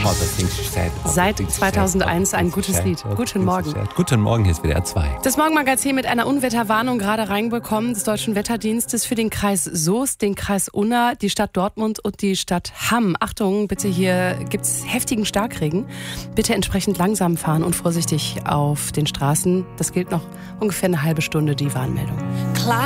Seit 2001 ein gutes Lied. Guten Morgen. Guten Morgen, hier ist WDR 2. Das Morgenmagazin mit einer Unwetterwarnung gerade reinbekommen des Deutschen Wetterdienstes für den Kreis Soest, den Kreis Unna, die Stadt Dortmund und die Stadt Hamm. Achtung, bitte, hier gibt's heftigen Starkregen. Bitte entsprechend langsam fahren und vorsichtig auf den Straßen. Das gilt noch ungefähr eine halbe Stunde, die Warnmeldung.